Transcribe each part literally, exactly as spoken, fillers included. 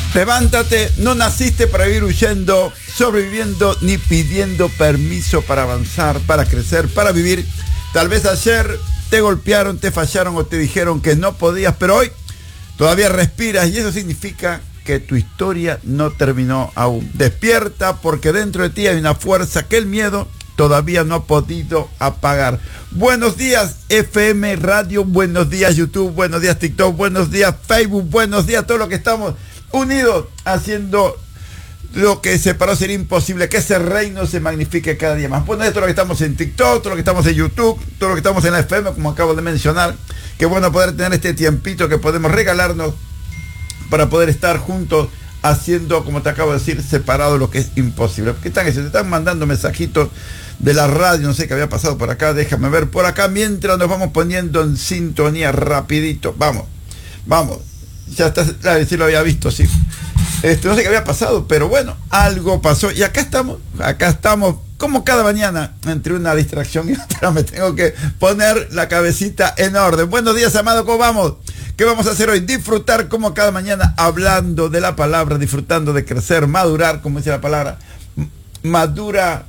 Levántate, no naciste para vivir huyendo, sobreviviendo, ni pidiendo permiso para avanzar, para crecer, para vivir. Tal vez ayer te golpearon, te fallaron o te dijeron que no podías, pero hoy todavía respiras y eso significa que tu historia no terminó aún. Despierta porque dentro de ti hay una fuerza que el miedo todavía no ha podido apagar. Buenos días F M Radio, buenos días YouTube, buenos días TikTok, buenos días Facebook, buenos días a todos los que estamos unidos haciendo lo que separó sería imposible, que ese reino se magnifique cada día más. Bueno, todo lo que estamos en TikTok, todo lo que estamos en YouTube, todo lo que estamos en la F M, como acabo de mencionar. Qué bueno poder tener este tiempito que podemos regalarnos para poder estar juntos haciendo, como te acabo de decir, separado lo que es imposible. Porque están, se te están mandando mensajitos de la radio, no sé qué había pasado por acá, déjame ver por acá, mientras nos vamos poniendo en sintonía rapidito. Vamos, vamos. Ya está, claro, sí lo había visto, sí. Este, no sé qué había pasado, pero bueno, algo pasó. Y acá estamos, acá estamos, como cada mañana, entre una distracción y otra, me tengo que poner la cabecita en orden. Buenos días, amado, ¿cómo vamos? ¿Qué vamos a hacer hoy? Disfrutar como cada mañana, hablando de la palabra, disfrutando de crecer, madurar, como dice la palabra. Madura,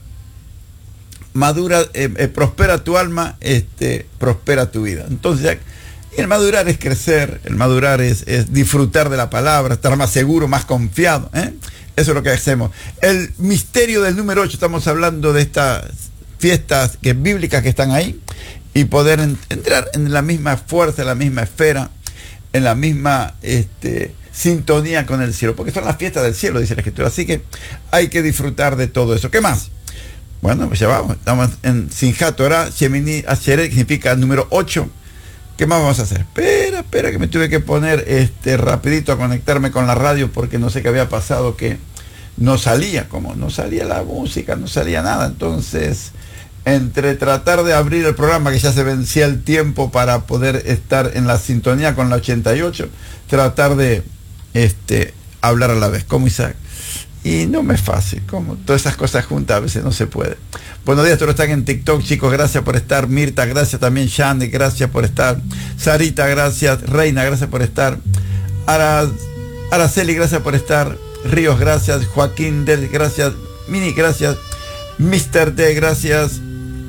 madura, eh, eh, prospera tu alma, este, prospera tu vida. Entonces ya... El madurar es crecer, el madurar es, es disfrutar de la palabra, estar más seguro, más confiado, ¿eh? Eso es lo que hacemos. El misterio del número ocho, estamos hablando de estas fiestas que, bíblicas que están ahí y poder en, entrar en la misma fuerza, en la misma esfera, en la misma este, sintonía con el cielo, porque son las fiestas del cielo, dice la Escritura. Así que hay que disfrutar de todo eso. ¿Qué más? Bueno, pues ya vamos, estamos en Simchat Torah, Shemini Atzeret, que significa número ocho. ¿Qué más vamos a hacer? Espera, espera, que me tuve que poner este rapidito a conectarme con la radio porque no sé qué había pasado, que no salía, como no salía la música, no salía nada. Entonces, entre tratar de abrir el programa, que ya se vencía el tiempo para poder estar en la sintonía con la ochenta y ocho, tratar de este, hablar a la vez, como Isaac. Y no me es fácil, como todas esas cosas juntas a veces no se puede. Buenos días, todos están en TikTok, chicos, gracias por estar. Mirta, gracias también. Shane, gracias por estar. Sarita, gracias. Reina, gracias por estar. Ara, Araceli, gracias por estar. Ríos, gracias. Joaquín Del, gracias. Mini, gracias. mister D, gracias.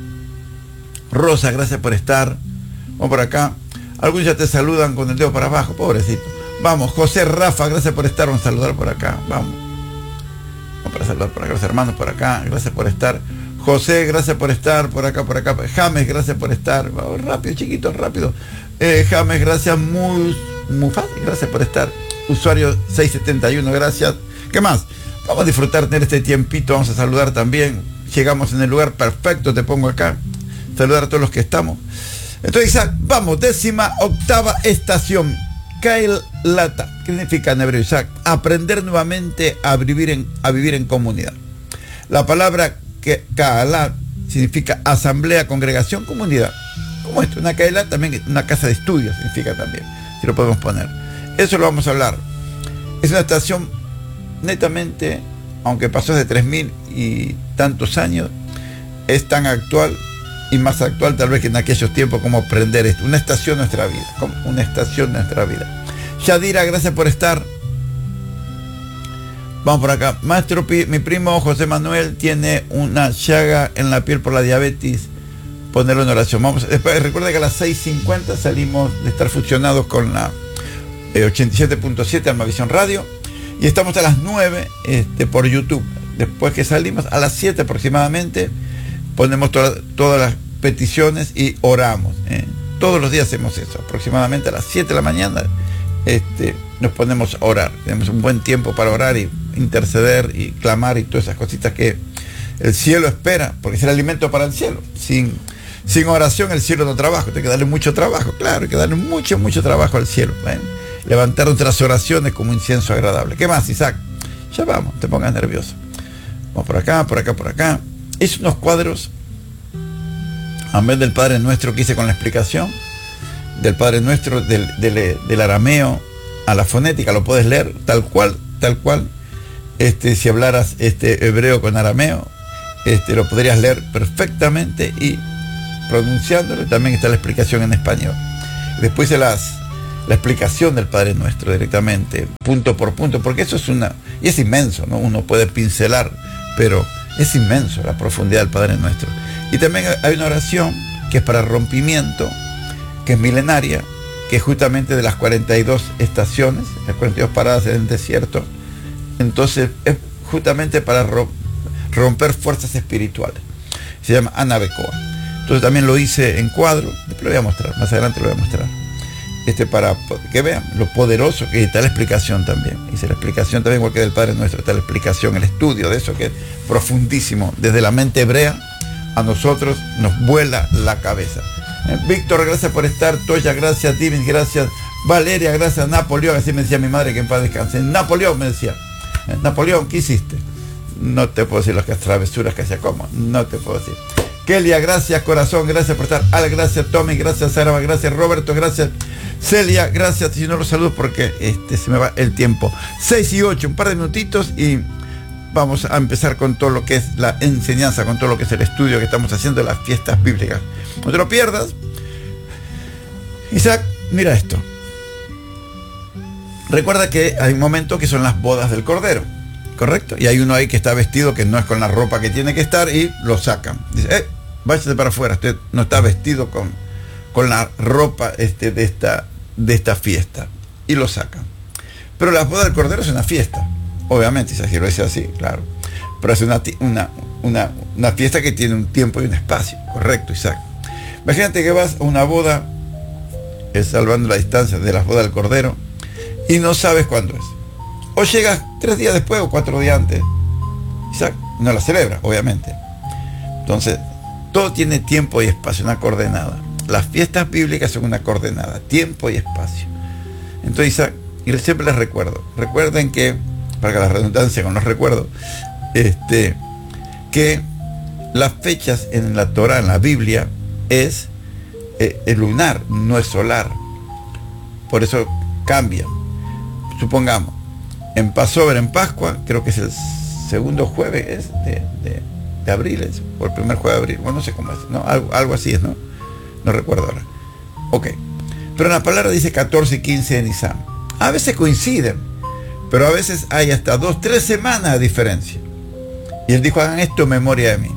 Rosa, gracias por estar. Vamos por acá. Algunos ya te saludan con el dedo para abajo, pobrecito. Vamos, José Rafa, gracias por estar. Vamos a saludar por acá, vamos. Vamos para saludar por acá, los hermanos por acá, gracias por estar. José, gracias por estar, por acá, por acá. James, gracias por estar. Vamos, rápido, chiquito, rápido. Eh, James, gracias. Muy, muy fácil, gracias por estar. Usuario seiscientos setenta y uno, gracias. ¿Qué más? Vamos a disfrutar, tener este tiempito. Vamos a saludar también. Llegamos en el lugar perfecto, te pongo acá. Saludar a todos los que estamos. Entonces, Isaac, vamos, décima octava estación. Kail Lata, ¿qué significa en hebreo, Isaac? Aprender nuevamente a vivir en, a vivir en comunidad. La palabra que Kaalat significa asamblea, congregación, comunidad. Como esto, una Kailat también, una casa de estudios significa también, si lo podemos poner. Eso lo vamos a hablar. Es una estación netamente, aunque pasó de tres mil y tantos años, es tan actual y más actual tal vez que en aquellos tiempos como aprender esto. Una estación de nuestra vida, como una estación de nuestra vida. Yadira, gracias por estar. Vamos por acá. Maestro, mi primo José Manuel tiene una llaga en la piel por la diabetes. Ponerlo en oración. Vamos, después, recuerda que a las seis cincuenta salimos de estar fusionados con la eh, ochenta y siete punto siete Almavisión Radio. Y estamos a las nueve este, por YouTube. Después que salimos, a las siete aproximadamente, ponemos toda, todas las peticiones y oramos. ¿eh? Todos los días hacemos eso. Aproximadamente a las siete de la mañana este, nos ponemos a orar. Tenemos un buen tiempo para orar y interceder y clamar y todas esas cositas que el cielo espera, porque es el alimento para el cielo. Sin, sin oración el cielo no trabaja. Hay que darle mucho trabajo, claro, hay que darle mucho, mucho trabajo al cielo. ¿eh? Levantar nuestras oraciones como incienso agradable. ¿Qué más, Isaac? Ya vamos, te pongas nervioso. Vamos por acá, por acá, por acá. Es unos cuadros, en vez del Padre Nuestro que hice con la explicación, del Padre Nuestro, del, del, del arameo a la fonética, lo puedes leer tal cual, tal cual. Este, si hablaras este, hebreo con arameo, este, lo podrías leer perfectamente y pronunciándolo. También está la explicación en español. Después de las la explicación del Padre Nuestro directamente, punto por punto, porque eso es una, y es inmenso, ¿no? Uno puede pincelar, pero es inmenso la profundidad del Padre Nuestro. Y también hay una oración que es para rompimiento, que es milenaria, que es justamente de las cuarenta y dos estaciones, las cuarenta y dos paradas en el desierto. Entonces es justamente para romper fuerzas espirituales. Se llama Anabecoa. Entonces también lo hice en cuadro, después lo voy a mostrar, más adelante lo voy a mostrar. Este, para que vean lo poderoso que está la explicación también. Hice la explicación también, igual que del Padre Nuestro, está la explicación, el estudio de eso que es profundísimo. Desde la mente hebrea a nosotros nos vuela la cabeza. Eh, Víctor, gracias por estar. Toya, gracias. Divin, gracias. Valeria, gracias. Napoleón, así me decía mi madre, que en paz descanse. Napoleón me decía, eh, Napoleón, ¿qué hiciste? No te puedo decir las travesuras que hacía, ¿cómo? No te puedo decir. Kelia, gracias, corazón, gracias por estar. Al, gracias, Tommy, gracias, Sara, gracias, Roberto, gracias, Celia, gracias. Si no los saludo porque este, se me va el tiempo. seis y ocho, un par de minutitos y vamos a empezar con todo lo que es la enseñanza, con todo lo que es el estudio que estamos haciendo de las fiestas bíblicas. No te lo pierdas. Isaac, mira esto. Recuerda que hay un momento que son las bodas del Cordero, ¿correcto? Y hay uno ahí que está vestido que no es con la ropa que tiene que estar y lo sacan. Dice, eh, váyase para afuera, usted no está vestido con, con la ropa este, de, esta, de esta fiesta. Y lo sacan. Pero la boda del Cordero es una fiesta, obviamente, si lo dice así, claro. Pero es una, una, una, una fiesta que tiene un tiempo y un espacio, correcto, Isaac. Imagínate que vas a una boda, eh, salvando la distancia de la boda del Cordero, y no sabes cuándo es. O llegas tres días después o cuatro días antes. Isaac no la celebra, obviamente. Entonces, todo tiene tiempo y espacio, una coordenada. Las fiestas bíblicas son una coordenada, tiempo y espacio. Entonces, Isaac, y siempre les recuerdo, recuerden que, para que la redundancia con los recuerdos, este, que las fechas en la Torah, en la Biblia, es eh, el lunar, no es solar. Por eso cambian. Supongamos, en Passover, en Pascua, creo que es el segundo jueves es de, de, de abril, es, o el primer jueves de abril, bueno, no sé cómo es, ¿no? Algo, algo así es, ¿no? No recuerdo ahora. Ok. Pero en la palabra dice catorce y quince de Nisan. A veces coinciden, pero a veces hay hasta dos, tres semanas de diferencia. Y él dijo, hagan esto en memoria de mí.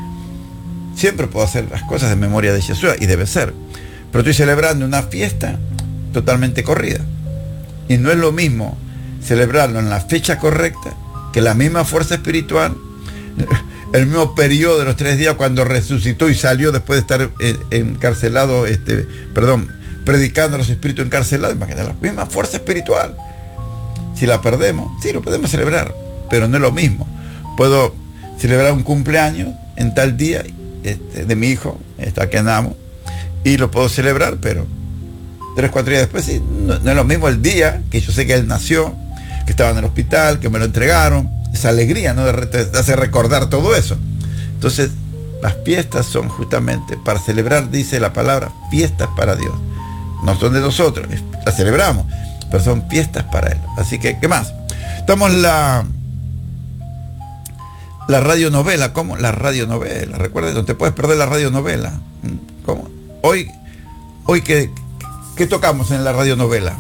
Siempre puedo hacer las cosas en memoria de Yeshua, y debe ser. Pero estoy celebrando una fiesta totalmente corrida. Y no es lo mismo celebrarlo en la fecha correcta, que la misma fuerza espiritual, el mismo periodo de los tres días cuando resucitó y salió después de estar encarcelado, este, perdón, predicando a los espíritus encarcelados. Imagínate, la misma fuerza espiritual. Si la perdemos, sí, lo podemos celebrar, pero no es lo mismo. Puedo celebrar un cumpleaños en tal día este, de mi hijo, está que amo, y lo puedo celebrar, pero tres, cuatro días después, sí, no, no es lo mismo el día que yo sé que él nació, que estaba en el hospital, que me lo entregaron, esa alegría, ¿no? De, de hacer recordar todo eso. Entonces, las fiestas son justamente para celebrar, dice la palabra, fiestas para Dios. No son de nosotros, las celebramos, pero son fiestas para Él. Así que, ¿qué más? Estamos la la radionovela, ¿cómo? La radionovela, recuerda, no te puedes perder la radionovela. ¿Cómo? Hoy, hoy que ¿qué tocamos en la radionovela?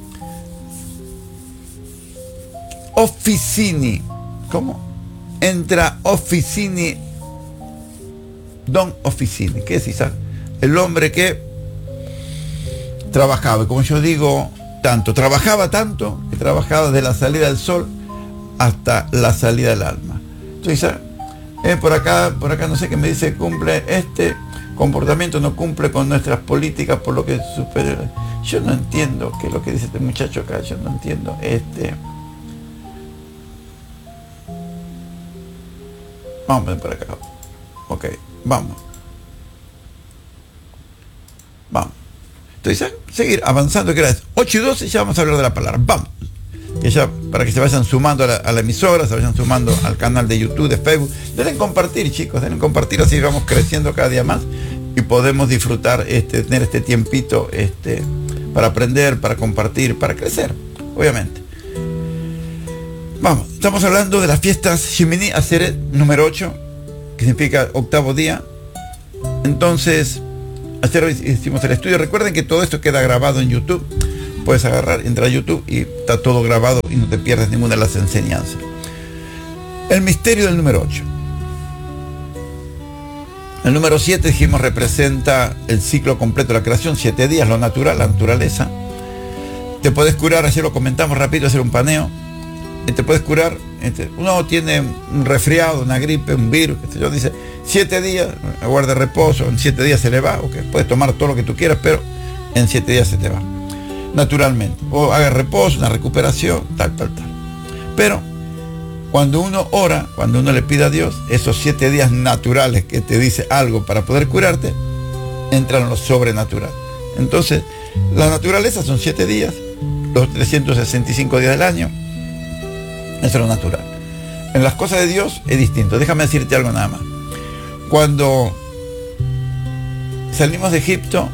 Officini. ¿Cómo? Entra Officini, Don Officini. ¿Qué es, Isaac? El hombre que trabajaba, y como yo digo, tanto, trabajaba tanto, que trabajaba desde la salida del sol hasta la salida del alma. Entonces, Isaac, eh, por acá, por acá no sé qué me dice, cumple este comportamiento, no cumple con nuestras políticas, por lo que superior. Yo no entiendo qué es lo que dice este muchacho acá, yo no entiendo. Este, vamos a ver por acá. Ok, vamos. Vamos. Entonces, seguir avanzando, que era ocho y doce, ya vamos a hablar de la palabra. Vamos. Que ya, para que se vayan sumando a la, a la emisora, se vayan sumando al canal de YouTube, de Facebook. Denle compartir, chicos, denle compartir, así vamos creciendo cada día más y podemos disfrutar, este, tener este tiempito este, para aprender, para compartir, para crecer, obviamente. Vamos, estamos hablando de las fiestas Shemini Atzeret número ocho, que significa octavo día. Entonces, ayer hicimos el estudio. Recuerden que todo esto queda grabado en YouTube puedes agarrar, entrar a YouTube y está todo grabado y no te pierdes ninguna de las enseñanzas. El misterio del número ocho. El número siete, dijimos, representa el ciclo completo de la creación, siete días, lo natural, la naturaleza. Te puedes curar, ayer lo comentamos rápido, hacer un paneo. Te puedes curar, uno tiene un resfriado, una gripe, un virus, qué sé yo, dice, siete días, aguarde reposo, en siete días se le va, okay, puedes tomar todo lo que tú quieras, pero en siete días se te va, naturalmente. O haga reposo, una recuperación, tal, tal, tal. Pero cuando uno ora, cuando uno le pide a Dios, esos siete días naturales que te dice algo para poder curarte, entran en lo sobrenatural. Entonces, la naturaleza son siete días, los trescientos sesenta y cinco días del año. Eso es lo natural. En las cosas de Dios es distinto. Déjame decirte algo nada más. Cuando salimos de Egipto,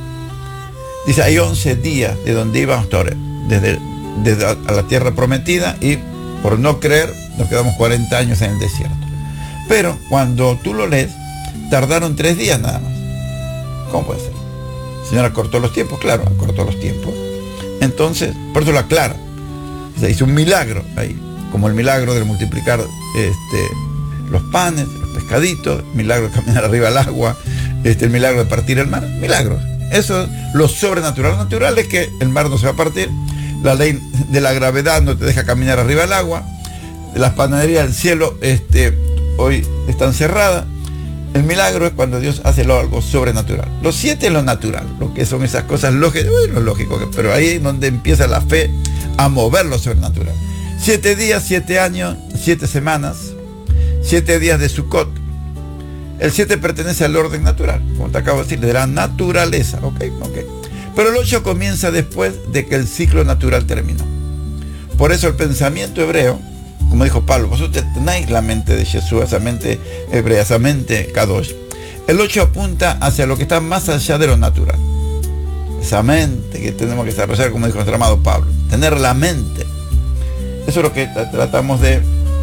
dice, hay once días de donde íbamos desde, desde a la tierra prometida, y por no creer nos quedamos cuarenta años en el desierto. Pero cuando tú lo lees, tardaron tres días nada más. ¿Cómo puede ser? El Señor acortó los tiempos, claro, acortó los tiempos. Entonces, por eso lo aclara. Se hizo un milagro ahí, como el milagro de multiplicar este, los panes, los pescaditos, el milagro de caminar arriba del agua, este, el milagro de partir el mar, milagros. Eso es lo sobrenatural. Lo natural es que el mar no se va a partir, la ley de la gravedad no te deja caminar arriba del agua, las panaderías del cielo este, hoy están cerradas. El milagro es cuando Dios hace algo sobrenatural. Los siete es lo natural, lo que son esas cosas lógicas, bueno, lógico, pero ahí es donde empieza la fe a mover lo sobrenatural. Siete días, siete años, siete semanas, siete días de Sukkot. El siete pertenece al orden natural, como te acabo de decir, de la naturaleza, ok, ok. Pero el ocho comienza después de que el ciclo natural terminó. Por eso el pensamiento hebreo, como dijo Pablo, vosotros tenéis la mente de Jesús, esa mente hebrea, esa mente Kadosh. El ocho apunta hacia lo que está más allá de lo natural. Esa mente que tenemos que desarrollar, como dijo nuestro amado Pablo. Tener la mente. Eso es lo que tratamos de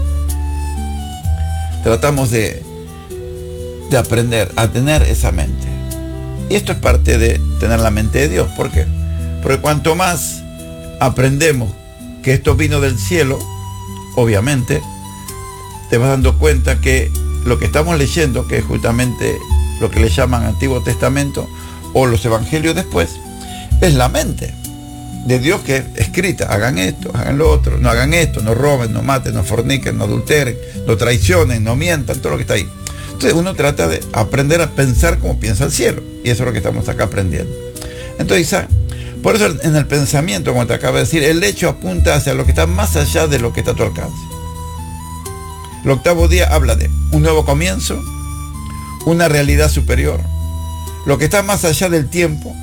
tratamos de, de aprender, a tener esa mente. Y esto es parte de tener la mente de Dios. ¿Por qué? Porque cuanto más aprendemos que esto vino del cielo, obviamente, te vas dando cuenta que lo que estamos leyendo, que es justamente lo que le llaman Antiguo Testamento o los Evangelios después, es la mente de Dios que es escrita. Hagan esto, hagan lo otro, no hagan esto, no roben, no maten, no forniquen, no adulteren, no traicionen, no mientan, todo lo que está ahí. Entonces uno trata de aprender a pensar como piensa el cielo, y eso es lo que estamos acá aprendiendo. Entonces, ¿sabes? Por eso en el pensamiento, como te acabo de decir, el hecho apunta hacia lo que está más allá de lo que está a tu alcance. El octavo día habla de un nuevo comienzo, una realidad superior, lo que está más allá del tiempo,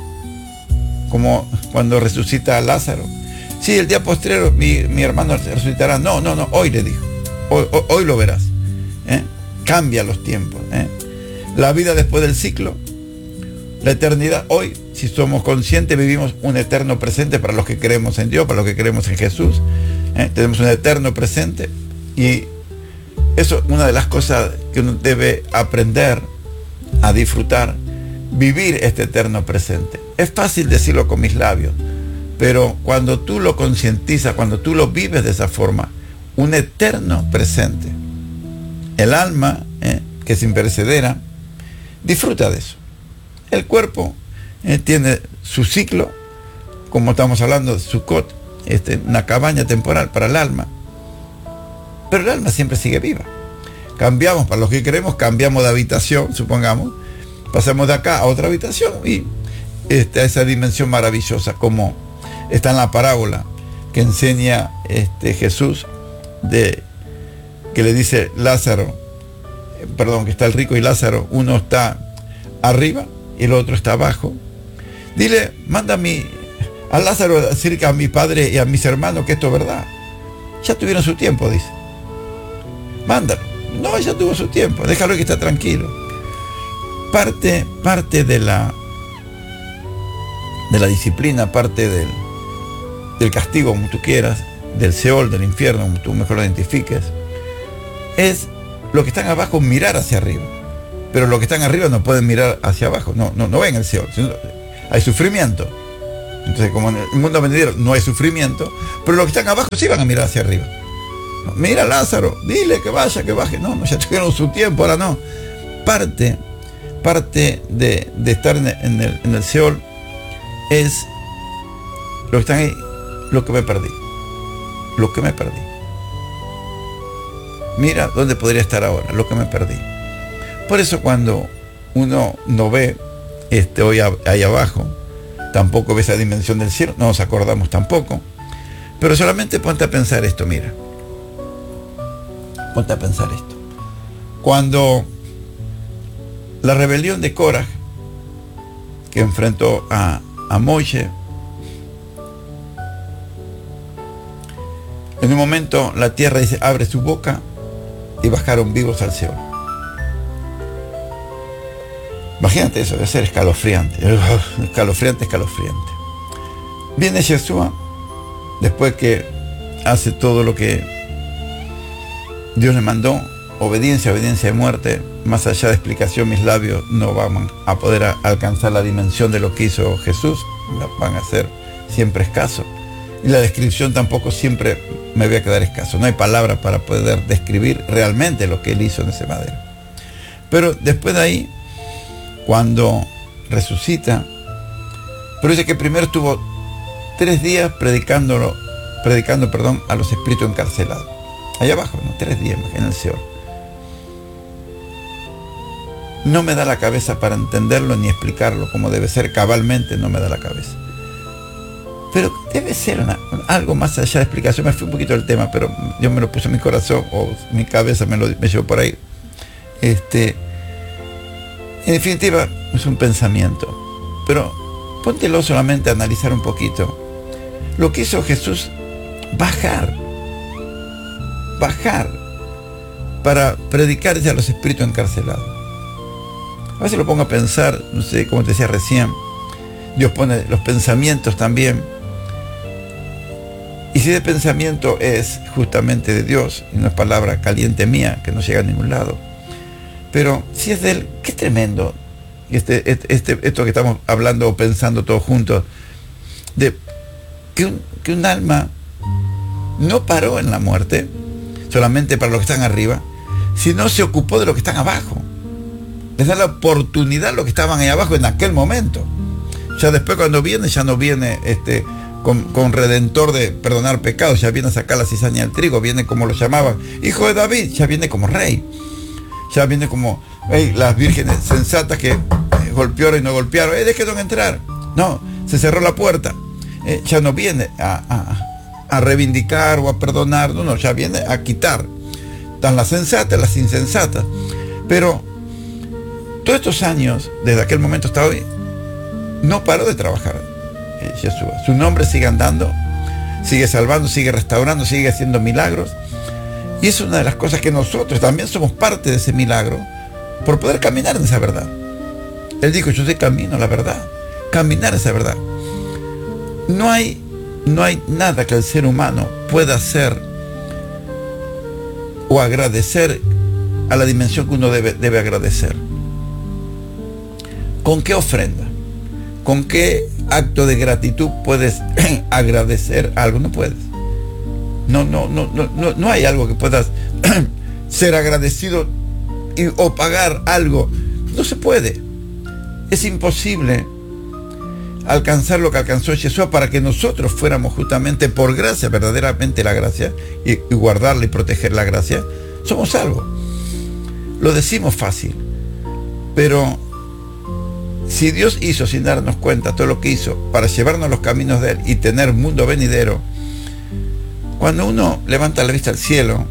como cuando resucita a Lázaro. Sí, el día postrero mi, mi hermano resucitará. No, no, no, hoy le dijo. Hoy, hoy, hoy lo verás. ¿Eh? Cambia los tiempos. ¿eh? La vida después del ciclo, la eternidad. Hoy, si somos conscientes, vivimos un eterno presente para los que creemos en Dios, para los que creemos en Jesús. ¿eh? Tenemos un eterno presente. Y eso es una de las cosas que uno debe aprender a disfrutar. Vivir este eterno presente. Es fácil decirlo con mis labios, pero cuando tú lo concientizas, cuando tú lo vives de esa forma, un eterno presente, el alma, eh, que es imperecedera, disfruta de eso. El cuerpo eh, tiene su ciclo, como estamos hablando de Sukkot, este, una cabaña temporal para el alma, pero el alma siempre sigue viva. Cambiamos, para los que queremos, cambiamos de habitación, supongamos, pasamos de acá a otra habitación y este, a esa dimensión maravillosa, como está en la parábola que enseña este, Jesús, de que le dice Lázaro, perdón, que está el rico y Lázaro, uno está arriba y el otro está abajo. Dile, manda a, mi, a Lázaro a decir que a mi padre y a mis hermanos que esto es verdad. Ya tuvieron su tiempo, dice. Mándalo. No, ya tuvo su tiempo, déjalo que está tranquilo. Parte, parte de la de la disciplina, parte del, del castigo, como tú quieras, del Seol, del infierno, como tú mejor lo identifiques, es lo que están abajo mirar hacia arriba. Pero los que están arriba no pueden mirar hacia abajo, no, no, no ven el Seol, sino hay sufrimiento. Entonces, como en el mundo venidero no hay sufrimiento, pero los que están abajo sí van a mirar hacia arriba. Mira, Lázaro, dile que vaya, que baje. No, no, ya tuvieron su tiempo, ahora no. Parte, parte de, de estar en el, en, el, en el Seol es lo que están ahí, lo que me perdí. Lo que me perdí. Mira dónde podría estar ahora, lo que me perdí. Por eso cuando uno no ve este, hoy ahí abajo, tampoco ve esa dimensión del cielo, no nos acordamos tampoco, pero solamente ponte a pensar esto, mira. Ponte a pensar esto. Cuando la rebelión de Korah, que enfrentó a, a Moisés, en un momento la tierra dice, abre su boca, y bajaron vivos al Seol. Imagínate eso, debe ser escalofriante, escalofriante, escalofriante. Viene Yeshua, después que hace todo lo que Dios le mandó, obediencia, obediencia de muerte. Más allá de explicación, mis labios no van a poder a alcanzar la dimensión de lo que hizo Jesús, van a ser siempre escasos. Y la descripción tampoco siempre me voy a quedar escaso. No hay palabras para poder describir realmente lo que él hizo en ese madero. Pero después de ahí, cuando resucita, pero dice que primero estuvo tres días predicándolo, predicando perdón, a los espíritus encarcelados. Allá abajo, ¿no? Tres días en el Seol. No me da la cabeza para entenderlo ni explicarlo como debe ser cabalmente, no me da la cabeza. Pero debe ser una, algo más allá de explicación. Me fui un poquito del tema, pero Dios me lo puso en mi corazón, o mi cabeza me lo me llevó por ahí. Este, en definitiva, es un pensamiento. Pero póntelo solamente a analizar un poquito. Lo que hizo Jesús, bajar, bajar, para predicar a los espíritus encarcelados. A veces lo pongo a pensar, no sé, como te decía recién, Dios pone los pensamientos también. Y si ese pensamiento es justamente de Dios, y no es palabra caliente mía, que no llega a ningún lado, pero si es de Él, qué tremendo, este, este, este, esto que estamos hablando o pensando todos juntos, de que un, que un alma no paró en la muerte, solamente para los que están arriba, sino se ocupó de los que están abajo. Les da la oportunidad a los que estaban ahí abajo en aquel momento. Ya después cuando viene, ya no viene este, con, con redentor de perdonar pecados, ya viene a sacar la cizaña del trigo, viene como lo llamaban, hijo de David, ya viene como rey, ya viene como hey, las vírgenes sensatas que eh, golpearon y no golpearon, hey, déjenos entrar. No, se cerró la puerta, eh, ya no viene a, a, a reivindicar o a perdonar, no, no, ya viene a quitar. Están las sensatas, las insensatas. Pero todos estos años, desde aquel momento hasta hoy, no paró de trabajar eh, Jesús. Su nombre sigue andando, sigue salvando, sigue restaurando, sigue haciendo milagros. Y es una de las cosas que nosotros también somos parte de ese milagro, por poder caminar en esa verdad. Él dijo, yo soy camino, la verdad. Caminar esa verdad. No hay, no hay nada que el ser humano pueda hacer o agradecer a la dimensión que uno debe, debe agradecer. ¿Con qué ofrenda? ¿Con qué acto de gratitud puedes agradecer algo? No puedes. No, no, no, no, no, no hay algo que puedas ser agradecido y, o pagar algo. No se puede. Es imposible alcanzar lo que alcanzó Jesús para que nosotros fuéramos justamente por gracia, verdaderamente la gracia, y, y guardarla y proteger la gracia, somos salvos. Lo decimos fácil, pero si Dios hizo sin darnos cuenta todo lo que hizo para llevarnos los caminos de Él y tener mundo venidero, cuando uno levanta la vista al cielo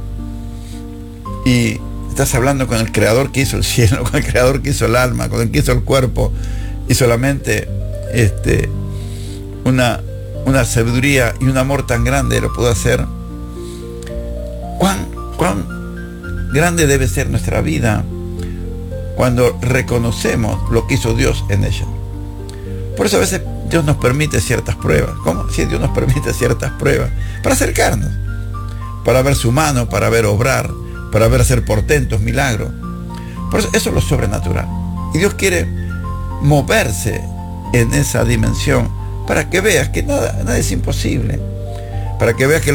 y estás hablando con el Creador que hizo el cielo, con el Creador que hizo el alma, con el que hizo el cuerpo, y solamente este, una, una sabiduría y un amor tan grande lo pudo hacer, ¿cuán, cuán grande debe ser nuestra vida cuando reconocemos lo que hizo Dios en ella? Por eso a veces Dios nos permite ciertas pruebas. ¿Cómo? Sí, Dios nos permite ciertas pruebas para acercarnos, para ver su mano, para ver obrar, para ver hacer portentos, milagros. Por eso, eso es lo sobrenatural. Y Dios quiere moverse en esa dimensión para que veas que nada, nada es imposible, para que veas que